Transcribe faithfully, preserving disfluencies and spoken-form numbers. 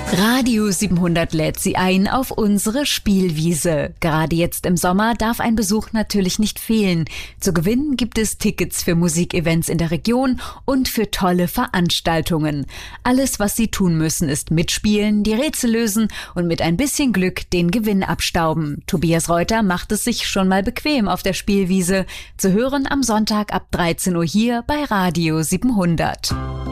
Radio siebenhundert lädt Sie ein auf unsere Spielwiese. Gerade jetzt im Sommer darf ein Besuch natürlich nicht fehlen. Zu gewinnen gibt es Tickets für Musikevents in der Region und für tolle Veranstaltungen. Alles, was Sie tun müssen, ist mitspielen, die Rätsel lösen und mit ein bisschen Glück den Gewinn abstauben. Tobias Reuter macht es sich schon mal bequem auf der Spielwiese. Zu hören am Sonntag ab dreizehn Uhr hier bei Radio siebenhundert.